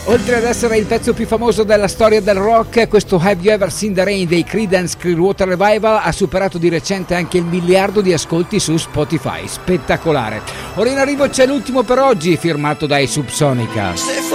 Oltre ad essere il pezzo più famoso della storia del rock, questo Have You Ever Seen the Rain dei Creedence Clearwater Revival ha superato di recente anche il 1 miliardo di ascolti su Spotify. Spettacolare. Ora in arrivo c'è l'ultimo per oggi, firmato dai Subsonica.